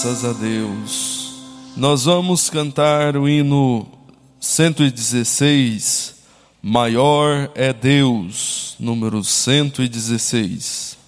Graças a Deus. Nós vamos cantar o hino 116, Maior é Deus, número 116.